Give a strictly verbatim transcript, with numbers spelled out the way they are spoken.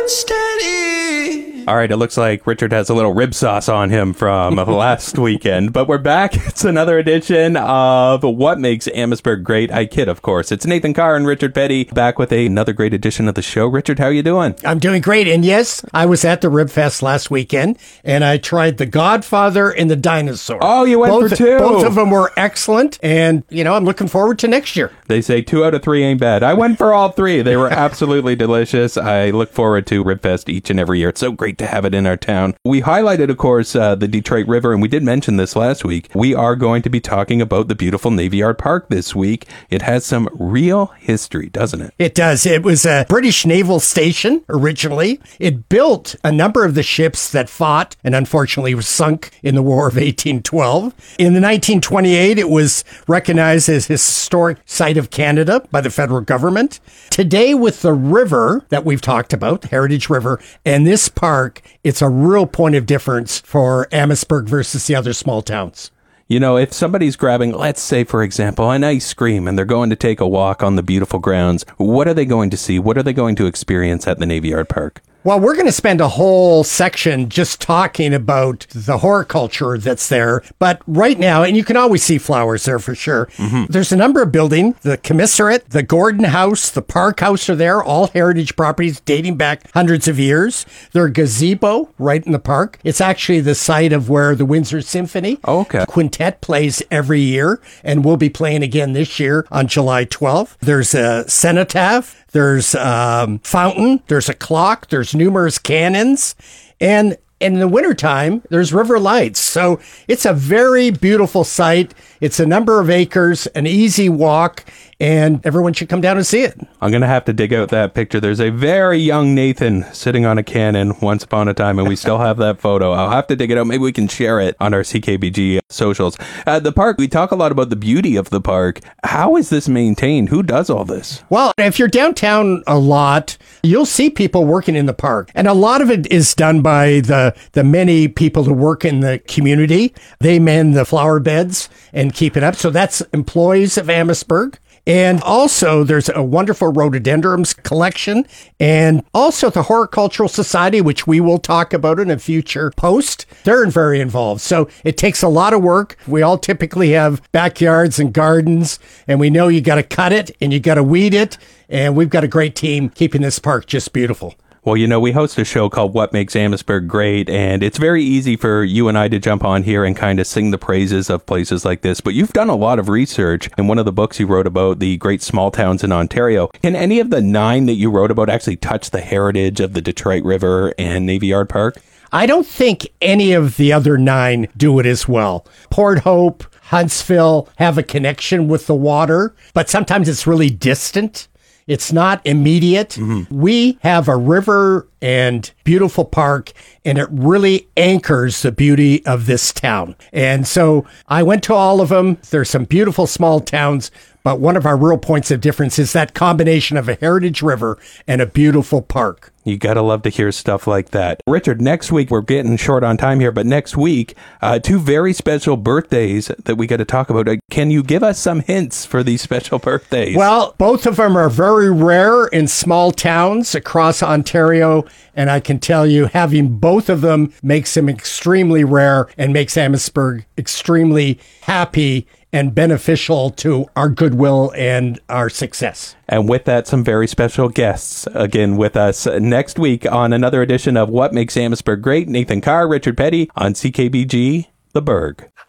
unsteady. All right, it looks like Richard has a little rib sauce on him from last weekend, but we're back. It's another edition of What Makes Amherstburg Great. I kid, of course. It's Nathan Carr and Richard Petty back with another great edition of the show. Richard, how are you doing? I'm doing great. And yes, I was at the Rib Fest last weekend, and I tried the Godfather and the Dinosaur. Oh, you went both, for two. Both of them were excellent, and, you know, I'm looking forward to next year. They say two out of three ain't bad. I went for all three. They were absolutely delicious. I look forward to Rib Fest each and every year. It's so great to have it in our town. We highlighted, of course, uh, the Detroit River, and we did mention this last week. We are going to be talking about the beautiful Navy Yard Park this week. It has some real history, doesn't it? It does. It was a British naval station originally. It built a number of the ships that fought and unfortunately was sunk in the War of eighteen twelve. In the nineteen twenty-eight, it was recognized as Historic Site of Canada by the federal government. Today, with the river that we've talked about, the Heritage River, and this park, it's a real point of difference for Amherstburg versus the other small towns. You know, if somebody's grabbing, let's say, for example, an ice cream, and they're going to take a walk on the beautiful grounds, what are they going to see? What are they going to experience at the Navy Yard Park? Well, we're going to spend a whole section just talking about the horticulture that's there. But right now, and you can always see flowers there for sure, mm-hmm. There's a number of buildings. The Commissariat, the Gordon House, the Park House are there, all heritage properties dating back hundreds of years. There's a gazebo right in the park. It's actually the site of where the Windsor Symphony oh, okay. Quintet plays every year, and we'll be playing again this year on July twelfth. There's a cenotaph. There's a um, fountain, there's a clock, there's numerous cannons, and in the wintertime, there's river lights. So it's a very beautiful site. It's a number of acres, an easy walk, and everyone should come down and see it. I'm going to have to dig out that picture. There's a very young Nathan sitting on a cannon once upon a time, and we still have that photo. I'll have to dig it out. Maybe we can share it on our C K B G socials. Uh, the park, we talk a lot about the beauty of the park. How is this maintained? Who does all this? Well, if you're downtown a lot, you'll see people working in the park. And a lot of it is done by the, the many people who work in the community. They mend the flower beds and keep it up. So that's employees of Amherstburg. And also, there's a wonderful rhododendrons collection, and also the Horticultural Society, which we will talk about in a future post. They're very involved. So it takes a lot of work. We all typically have backyards and gardens, and we know you got to cut it and you got to weed it. And we've got a great team keeping this park just beautiful. Well, you know, we host a show called What Makes Amherstburg Great, and it's very easy for you and I to jump on here and kind of sing the praises of places like this. But you've done a lot of research in one of the books you wrote about the great small towns in Ontario. Can any of the nine that you wrote about actually touch the heritage of the Detroit River and Navy Yard Park? I don't think any of the other nine do it as well. Port Hope, Huntsville have a connection with the water, but sometimes it's really distant. It's not immediate. Mm-hmm. We have a river and beautiful park, and it really anchors the beauty of this town. And so I went to all of them. There's some beautiful small towns, but one of our real points of difference is that combination of a heritage river and a beautiful park. You gotta love to hear stuff like that. Richard, next week, we're getting short on time here, but next week, uh, two very special birthdays that we got to talk about. Uh, can you give us some hints for these special birthdays? Well, both of them are very rare in small towns across Ontario, and I can tell you having both of them makes them extremely rare and makes Amherstburg extremely happy and beneficial to our goodwill and our success. And with that, some very special guests again with us next week on another edition of What Makes Amherstburg Great. Nathan Carr, Richard Petty on C K B G, The Berg.